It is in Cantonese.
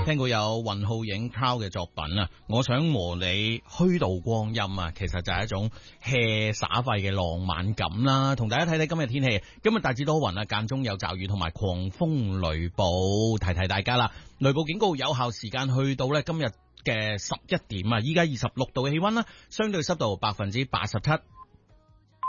聽過有雲浩影 Cloud 嘅作品啊，我想和你虛度光陰啊，其實就係一種 hea 灑廢嘅浪漫感啦。同大家睇睇今日天氣，今日大致多雲啊，間中有驟雨同埋狂風雷暴，提提大家啦。雷暴警告有效時間去到咧今日嘅11點啊，依家26度嘅氣溫啦，相對濕度87%。